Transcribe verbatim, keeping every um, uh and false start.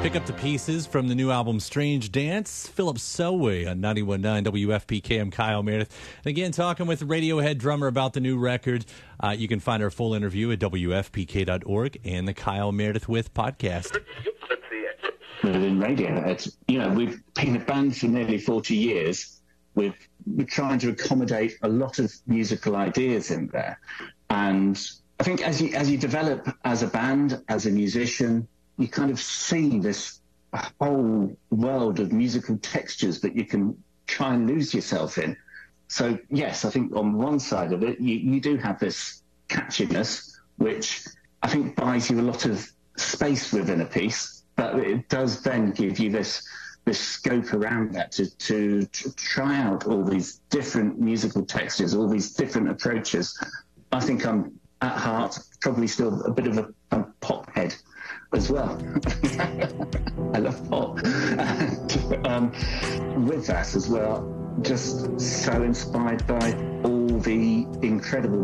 Pick up the pieces from the new album Strange Dance. Philip Selway on ninety-one point nine W F P K. I'm Kyle Meredith. And again, talking with Radiohead drummer about the new record. Uh, you can find our full interview at W F P K dot org and the Kyle Meredith With podcast. Within Radiohead, you know, we've been a band for nearly forty years. We've, we're trying to accommodate a lot of musical ideas in there. And I think as you, as you develop as a band, as a musician, you kind of see this whole world of musical textures that you can try and lose yourself in. So, yes, I think on one side of it, you, you do have this catchiness, which I think buys you a lot of space within a piece, but it does then give you this this scope around that to, to, to try out all these different musical textures, all these different approaches. I think I'm, at heart, probably still a bit of a, a pop head as well. I love pop. And, um, with that as well, just so inspired by all the incredible